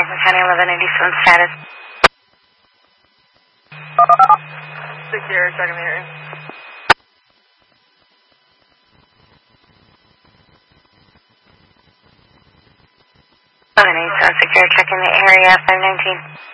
Franklin County 1187 status. Secure, checking the area. 1187 secure, checking the area, 519.